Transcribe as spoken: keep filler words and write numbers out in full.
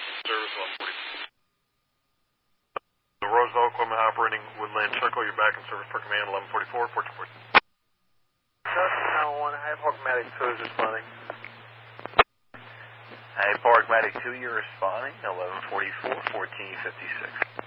Service eleven forty. The Roseville equipment operating Woodland Circle, you're back in service per command eleven forty-four, fourteen forty. nine one one, High Park Medic two is responding. High Park Medic two, you're responding, eleven forty-four, fourteen fifty-six.